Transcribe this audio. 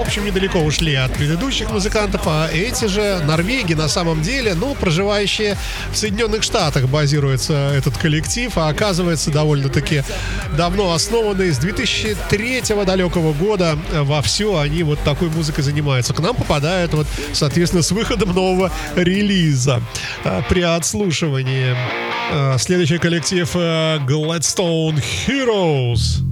общем, недалеко ушли от предыдущих музыкантов, а эти же норвеги на самом деле, ну, проживающие в Соединенных Штатах базируется этот коллектив, а оказывается довольно-таки давно основанный, с 2003 далекого года вовсю они вот такой музыкой занимаются. К нам попадают вот, соответственно, с выходом нового релиза при отслушивании. Следующий коллектив Gladstone Heroes.